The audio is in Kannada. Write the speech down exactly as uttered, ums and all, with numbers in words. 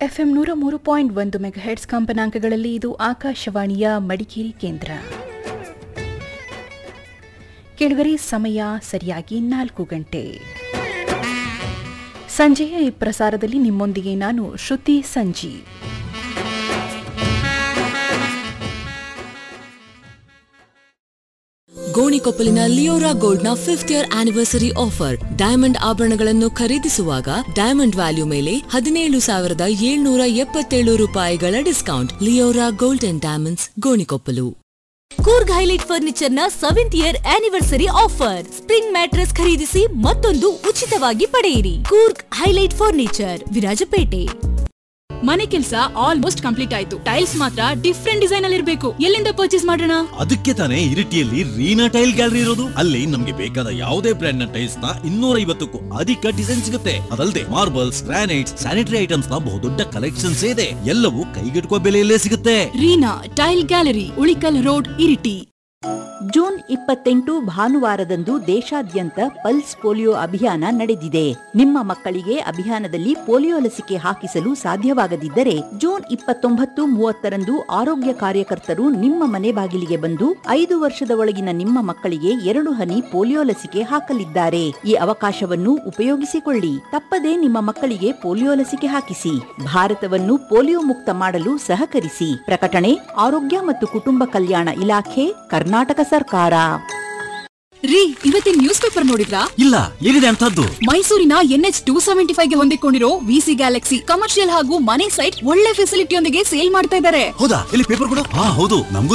ಎಫ್ಎಂ ನೂರ ಮೂರು ಪಾಯಿಂಟ್ ಒಂದು ಮೆಗಾಹೆಟ್ಸ್ ಕಂಪನಾಂಕಗಳಲ್ಲಿ ಇದು ಆಕಾಶವಾಣಿಯ ಮಡಿಕೇರಿ ಕೇಂದ್ರ. ಕೆಳಗರೆ ಸಮಯ ಸರಿಯಾಗಿ ನಾಲ್ಕು ಗಂಟೆ. ಸಂಜೆಯ ಈ ಪ್ರಸಾರದಲ್ಲಿ ನಿಮ್ಮೊಂದಿಗೆ ನಾನು ಶ್ರುತಿ ಸಂಜಿ. ಗೋಣಿಕೊಪ್ಪಲಿನ ಲಿಯೋರಾ ಗೋಲ್ಡ್ ನ fifth year anniversary offer. Diamond ಆಭರಣಗಳನ್ನು ಖರೀದಿಸುವಾಗ ಡೈಮಂಡ್ ವ್ಯಾಲ್ಯೂ ಮೇಲೆ ಹದಿನೇಳು ಸಾವಿರದ ಏಳ್ನೂರ ಎಪ್ಪತ್ತೇಳು ರೂಪಾಯಿಗಳ discount. Leora gold and diamonds, Gonikoppal. Coorg highlight furniture ನ seventh year anniversary offer. Spring mattress ಖರೀದಿಸಿ ಮತ್ತೊಂದು ಉಚಿತವಾಗಿ ಪಡೆಯಿರಿ. Coorg highlight furniture, Virajpet. ಮನೆ ಕೆಲಸ ಆಲ್ಮೋಸ್ಟ್ ಕಂಪ್ಲೀಟ್ ಆಯ್ತು. ಟೈಲ್ಸ್ ಮಾತ್ರ ಡಿಫ್ರೆಂಟ್ ಡಿಸೈನ್ ಅಲ್ಲಿ ಇರಬೇಕು. ಎಲ್ಲಿಂದ ಪರ್ಚೇಸ್ ಮಾಡೋಣ? ಅದಕ್ಕೆ ತಾನೇ ಇರಿಟಿಯಲ್ಲಿ ರೀನಾ ಟೈಲ್ ಗ್ಯಾಲರಿ ಇರೋದು. ಅಲ್ಲಿ ನಮ್ಗೆ ಬೇಕಾದ ಯಾವುದೇ ಬ್ರ್ಯಾಂಡ್ ನ ಟೈಲ್ಸ್ ನ ಇನ್ನೂರ ಐವತ್ತಕ್ಕೂ ಅಧಿಕ ಡಿಸೈನ್ ಸಿಗುತ್ತೆ. ಅದಲ್ಲದೆ ಮಾರ್ಬಲ್ಸ್, ಗ್ರಾನೈಟ್ಸ್, ಸ್ಯಾನಿಟರಿ ಐಟಮ್ಸ್ ನ ಬಹುದೊಡ್ಡ ಕಲೆಕ್ಷನ್ಸ್ ಇದೆ. ಎಲ್ಲವೂ ಕೈಗೆಟುಕುವ ಬೆಲೆಯಲ್ಲೇ ಸಿಗುತ್ತೆ. Reena tail gallery, Ulikkal road, Iritty. June ಇಪ್ಪತ್ತೆಂಟು ಭಾನುವಾರದಂದು ದೇಶಾದ್ಯಂತ ಪಲ್ಸ್ ಪೋಲಿಯೋ ಅಭಿಯಾನ ನಡೆದಿದೆ. ನಿಮ್ಮ ಮಕ್ಕಳಿಗೆ ಅಭಿಯಾನದಲ್ಲಿ ಪೋಲಿಯೋ ಲಸಿಕೆ ಹಾಕಿಸಲು ಸಾಧ್ಯವಾಗದಿದ್ದರೆ ಜೂನ್ ಇಪ್ಪತ್ತೊಂಬತ್ತು ಮೂವತ್ತರಂದು ಆರೋಗ್ಯ ಕಾರ್ಯಕರ್ತರು ನಿಮ್ಮ ಮನೆ ಬಾಗಿಲಿಗೆ ಬಂದು ಐದು ವರ್ಷದ ಒಳಗಿನ ನಿಮ್ಮ ಮಕ್ಕಳಿಗೆ ಎರಡು ಹನಿ ಪೋಲಿಯೋ ಲಸಿಕೆ ಹಾಕಲಿದ್ದಾರೆ. ಈ ಅವಕಾಶವನ್ನು ಉಪಯೋಗಿಸಿಕೊಳ್ಳಿ. ತಪ್ಪದೇ ನಿಮ್ಮ ಮಕ್ಕಳಿಗೆ ಪೋಲಿಯೋ ಲಸಿಕೆ ಹಾಕಿಸಿ. ಭಾರತವನ್ನು ಪೋಲಿಯೋ ಮುಕ್ತ ಮಾಡಲು ಸಹಕರಿಸಿ. ಪ್ರಕಟಣೆ ಆರೋಗ್ಯ ಮತ್ತು ಕುಟುಂಬ ಕಲ್ಯಾಣ ಇಲಾಖೆ, ಕರ್ನಾಟಕ ಸರ್ಕಾರ. ರೀ, ಇವತ್ತಿನ ನ್ಯೂಸ್ ಪೇಪರ್ ನೋಡಿದ್ರಾ? ಇಲ್ಲ, ಏನಿದೆ ಅಂತದ್ದು? ಮೈಸೂರಿನ N H two seventy five ಗೆ ಹೊಂದಿಕೊಂಡಿರೋ ವಿಸಿ ಗ್ಯಾಲಕ್ಸಿ ಕಮರ್ಷಿಯಲ್ ಹಾಗೂ ಮನೆ ಸೈಟ್ ಒಳ್ಳೆ ಫೆಸಿಲಿಟಿಯೊಂದಿಗೆ ಸೇಲ್ ಮಾಡ್ತಾ ಇದ್ದಾರೆ. ಹೌದಾ? ಇಲ್ಲಿ ಪೇಪರ್ ಕೊಡು. ಹಾ ಹೌದು, ನಮಗೂ